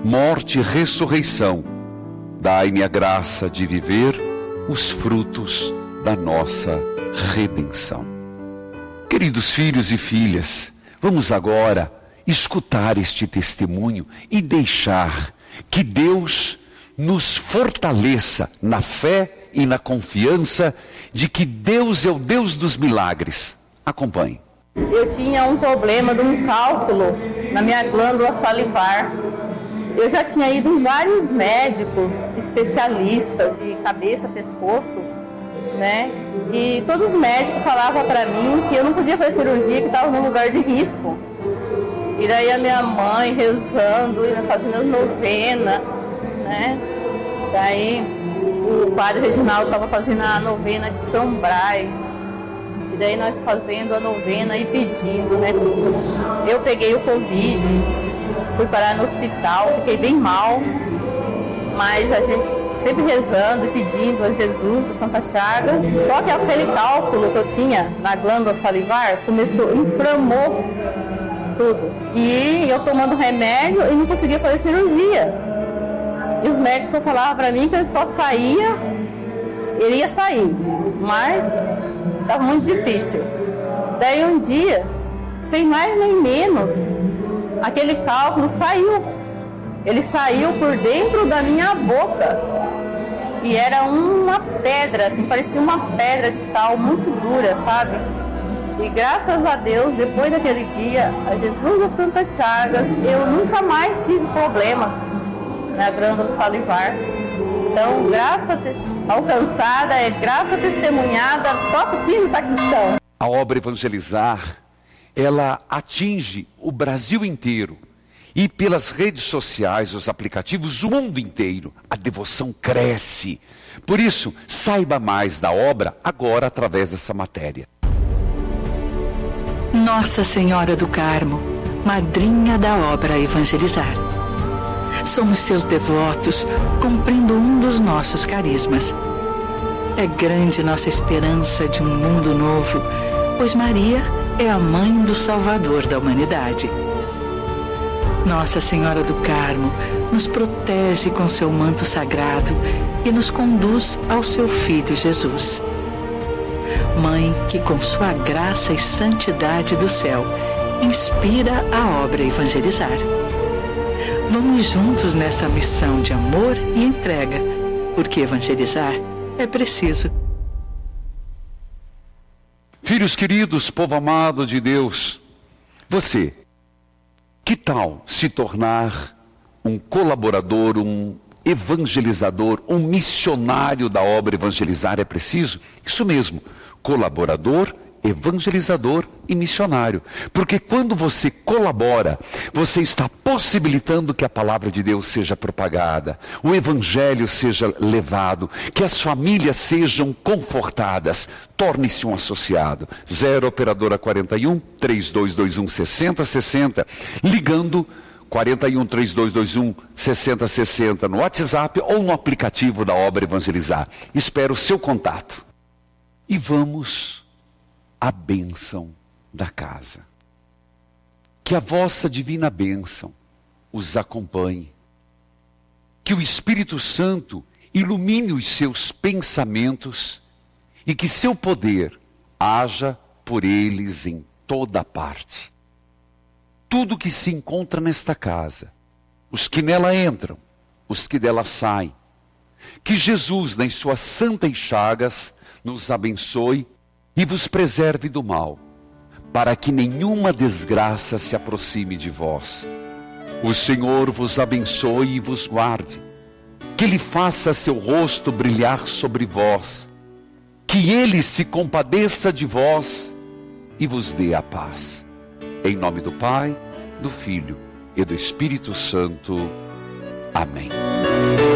morte e ressurreição, dai-me a graça de viver os frutos da nossa redenção. Queridos filhos e filhas, vamos agora escutar este testemunho e deixar que Deus nos fortaleça na fé e na confiança de que Deus é o Deus dos milagres. Acompanhe. Eu tinha um problema de um cálculo na minha glândula salivar. Eu já tinha ido em vários médicos especialistas de cabeça, pescoço, né? E todos os médicos falavam para mim que eu não podia fazer cirurgia, que estava num lugar de risco. E daí a minha mãe rezando, fazendo novena, né? Daí o padre Reginaldo estava fazendo a novena de São Brás. E daí nós fazendo a novena e pedindo, né? Eu peguei o Covid, fui parar no hospital, fiquei bem mal. Mas a gente sempre rezando e pedindo a Jesus da Santa Chaga. Só que aquele cálculo que eu tinha na glândula salivar inflamou tudo. E eu tomando remédio e não conseguia fazer cirurgia. E os médicos só falavam para mim que ele só saía, ele ia sair, mas estava muito difícil. Daí um dia, sem mais nem menos, aquele cálculo saiu. Ele saiu por dentro da minha boca. E era uma pedra, assim, parecia uma pedra de sal muito dura, sabe? E graças a Deus, depois daquele dia, a Jesus das Santas Chagas, eu nunca mais tive problema na glândula salivar. Então, graça alcançada, é graça testemunhada, top 5 sacristão. A obra Evangelizar, ela atinge o Brasil inteiro. E pelas redes sociais, os aplicativos, o mundo inteiro, a devoção cresce. Por isso, saiba mais da obra agora através dessa matéria. Nossa Senhora do Carmo, madrinha da obra Evangelizar. Somos seus devotos, cumprindo um dos nossos carismas. É grande nossa esperança de um mundo novo, pois Maria é a mãe do Salvador da humanidade. Nossa Senhora do Carmo nos protege com seu manto sagrado e nos conduz ao seu Filho Jesus. Mãe que com sua graça e santidade do céu inspira a obra Evangelizar. Vamos juntos nessa missão de amor e entrega, porque evangelizar é preciso. Filhos queridos, povo amado de Deus, você, que tal se tornar um colaborador, um evangelizador, um missionário da obra Evangelizar é preciso? Isso mesmo, colaborador, evangelizador e missionário. Porque quando você colabora, você está possibilitando que a palavra de Deus seja propagada, o evangelho seja levado, que as famílias sejam confortadas. Torne-se um associado. 0 operadora 41 3221 6060, ligando 41 3221 6060 no WhatsApp ou no aplicativo da obra Evangelizar. Espero o seu contato. E vamos à bênção da casa. Que a vossa divina bênção os acompanhe. Que o Espírito Santo ilumine os seus pensamentos e que seu poder haja por eles em toda parte. Tudo que se encontra nesta casa, os que nela entram, os que dela saem, que Jesus, nas suas santas chagas, nos abençoe e vos preserve do mal, para que nenhuma desgraça se aproxime de vós. O Senhor vos abençoe e vos guarde, que Ele faça seu rosto brilhar sobre vós, que Ele se compadeça de vós e vos dê a paz. Em nome do Pai, do Filho e do Espírito Santo. Amém.